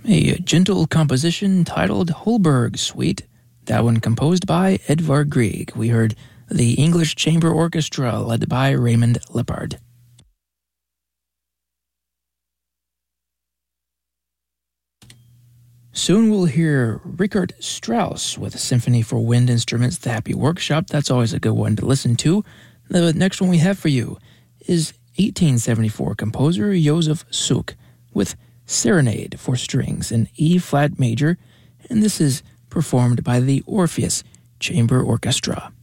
A gentle composition titled Holberg Suite, that one composed by Edvard Grieg. We heard the English Chamber Orchestra led by Raymond Lippard. Soon we'll hear Richard Strauss with a Symphony for Wind Instruments, The Happy Workshop. That's always a good one to listen to. The next one we have for you is 1874 composer Joseph Suk with Serenade for Strings in E-flat major, and this is performed by the Orpheus Chamber Orchestra.